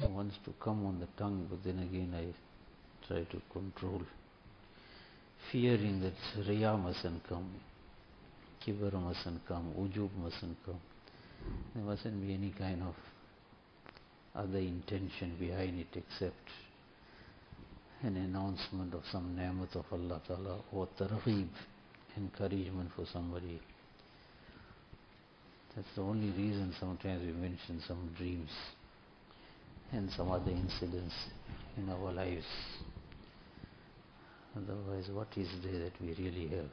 wants to come on the tongue, but then again I try to control, fearing that Riya mustn't come, Kibr mustn't come, Ujub mustn't come. There mustn't be any kind of other intention behind it except an announcement of some ni'mat of Allah Ta'ala or targheeb, encouragement for somebody. That's the only reason sometimes we mention some dreams and some other incidents in our lives. Otherwise, what is there that we really have?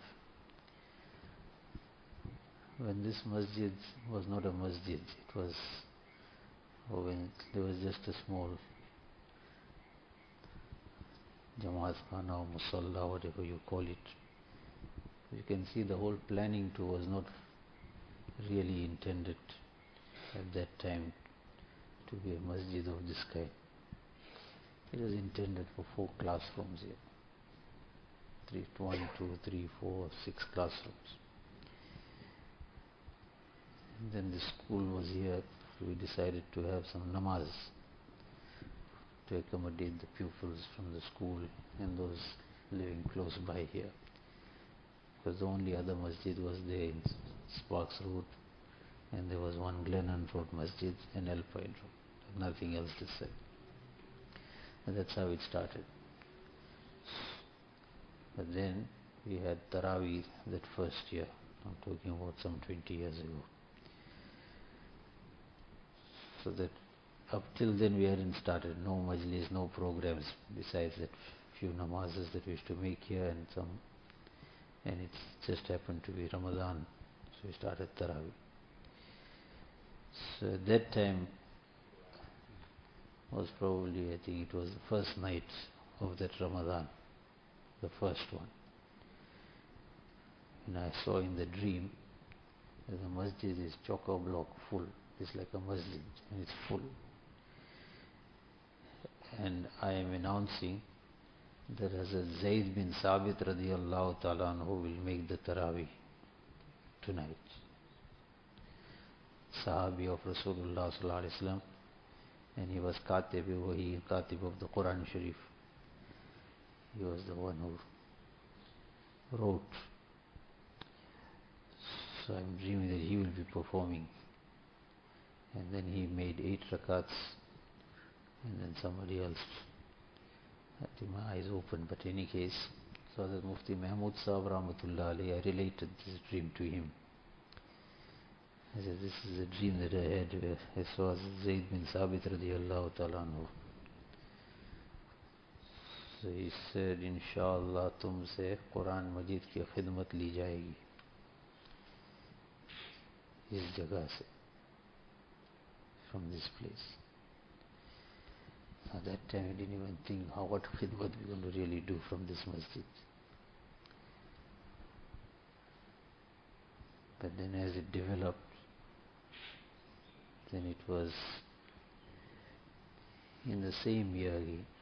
When this masjid was not a masjid, it was, or when there was just a small Jamaat Khana or Musalla, whatever you call it, you can see the whole planning too was not really intended at that time to be a masjid of this kind. It was intended for 4 classrooms here. 1, 2, 3, 4, 6 classrooms. And then the school was here. We decided to have some namaz to accommodate the pupils from the school and those living close by here. Because the only other masjid was there in Sparks Road, and there was one Glennon Road Masjid and Alpine Road. Nothing else to say. And that's how it started. But then we had Taraweeh that first year. I'm talking about some 20 years ago. So that up till then we hadn't started, no majlis, no programs besides that few namazes that we used to make here and it just happened to be Ramadan, so we started Taraweeh. So at that time was probably, I think it was the first night of that Ramadan, the first one. And I saw in the dream that the masjid is chock-a-block full. It's like a masjid and it's full. And I am announcing that Hazrat Zayd bin Sabit radiyallahu ta'ala anhu will make the Taraweeh tonight. Sahabi of Rasulullah sallallahu alaihi wasallam, and he was Katib of the Quran Sharif. He was the one who wrote. So I'm dreaming that he will be performing. And then he made 8 rakats, and then somebody else. I think my eyes open, but in any case, so that Mufti Mahmud Sahib Rahmatullah alayhi, I related this dream to him. I said, this is a dream that I had where I saw Zayd bin Sabit radiyallahu ta'ala anhu. So he said, Inshallah tumse Quran Majid ki khidmat li jayegi. Is jagah se, from this place. At that time I didn't even think what khidmat we're going to really do from this masjid. But then as it developed, then it was in the same year,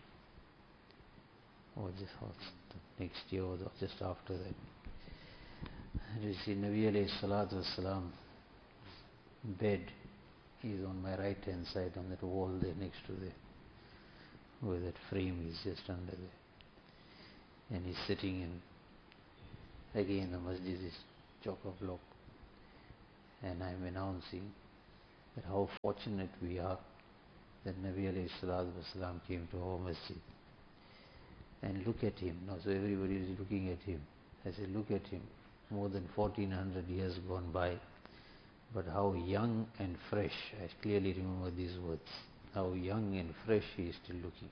or just the next year or just after that. And you see Nabi alayhi salatu wasalam bed is on my right hand side on that wall there next to there, where that frame is just under there. And he's sitting in, again the masjid is chock-a-block. And I'm announcing that how fortunate we are that Nabi alayhi salatu wasalam came to our masjid. And look at him. Now so everybody is looking at him. I said, look at him. More than 1400 years gone by. But how young and fresh. I clearly remember these words. How young and fresh he is still looking.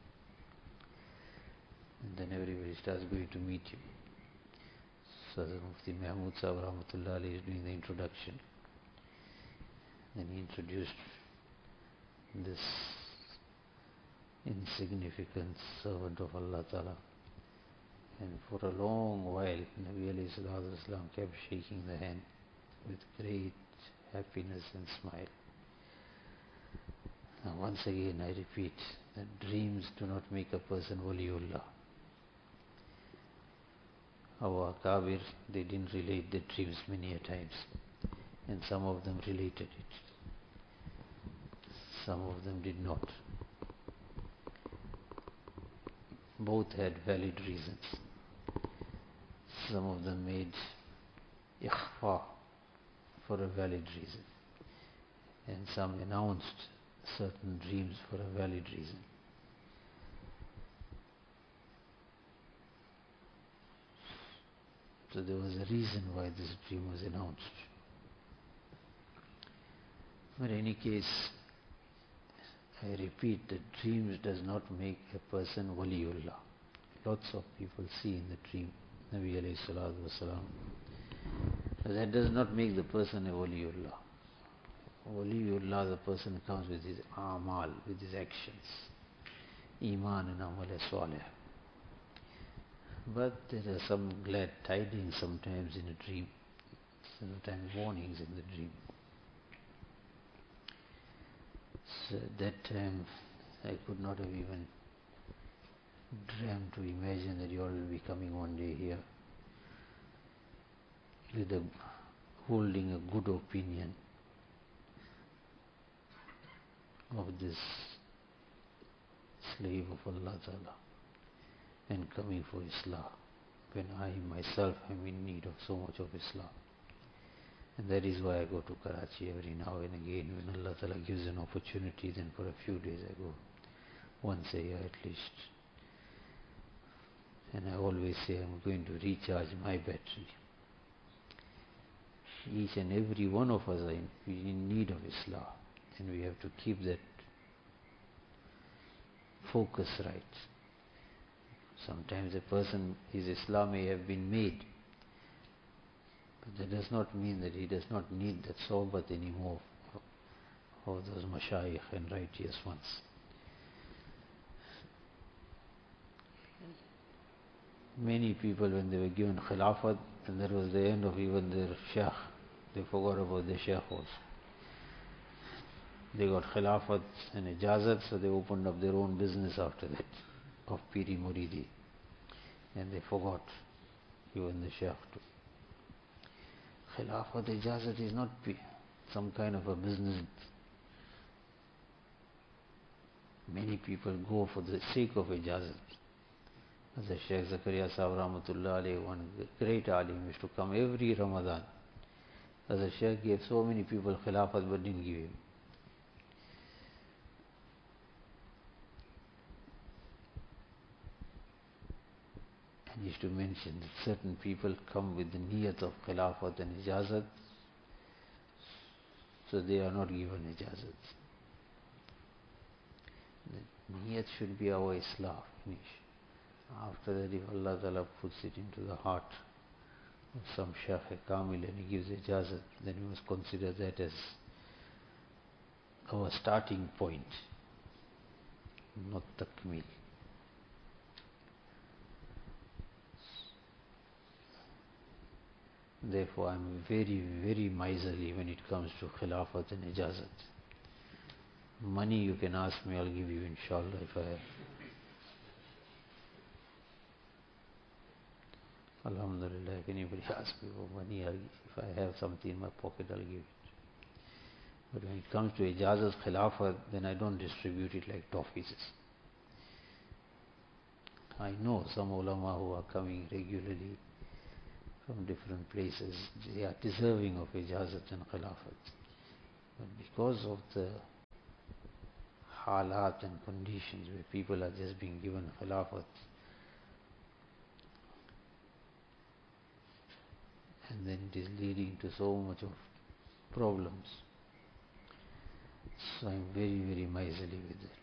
And then everybody starts going to meet him. So the Mufti Mahmud Sahib Rahmatullah alayhi is doing the introduction. Then he introduced this insignificant servant of Allah Ta'ala. And for a long while, Nabi alayhi salatu wasalam kept shaking the hand with great happiness and smile. Now once again I repeat that dreams do not make a person waliullah. Our Akabir, they didn't relate their dreams many a times. And some of them related it. Some of them did not. Both had valid reasons. Some of them made ikhfa for a valid reason, and some announced certain dreams for a valid reason. So there was a reason why this dream was announced. But in any case, I repeat that dreams does not make a person waliullah. Lots of people see in the dream Nabi alayhi salatu wasalam. But that does not make the person a waliullah. Waliullah, the person comes with his amal, with his actions. Iman and amal salih. But there are some glad tidings sometimes in a dream, sometimes warnings in the dream. So at that time I could not have even dreamt to imagine that you all will be coming one day here with holding a good opinion of this slave of Allah Ta'ala and coming for Islam when I myself am in need of so much of Islam. And that is why I go to Karachi every now and again. When Allah Ta'ala gives an opportunity, then for a few days I go, once a year at least. And I always say I'm going to recharge my battery. Each and every one of us are in need of Islam, and we have to keep that focus right. Sometimes a person, his Islam may have been made, but that does not mean that he does not need that sohbat anymore of those mashayikh and righteous ones. Many people, when they were given khilafat, and that was the end of even their shaykh, they forgot about their shaykh also. They got khilafat and ijazat, so they opened up their own business after that, of Piri Muridi. And they forgot even the shaykh too. Khilafat ijazat is not some kind of a business. Many people go for the sake of ijazat. As the Shaykh Zakaria Sahib Rahmatullah alayhi, one great alim, used to come every Ramadan. As the Shaykh gave so many people khilafat but didn't give him. And he used to mention that certain people come with the niyat of khilafat and ijazat, so they are not given ijazat. The niyat should be our islah, finish. After that, if Allah Ta'ala puts it into the heart of some Shaykh Kamil and he gives ijazat, then we must consider that as our starting point, not takmil. Therefore, I am very, very miserly when it comes to khilafat and ijazat. Money you can ask me, I'll give you inshallah if I have. Alhamdulillah, if anybody asks me for money, if I have something in my pocket, I'll give it. But when it comes to ijazat, khilafat, then I don't distribute it like toffees. I know some ulama who are coming regularly from different places, they are deserving of ijazat and khilafat. But because of the halat and conditions where people are just being given khilafat, and then it is leading to so much of problems. So I am very, very miserly with that.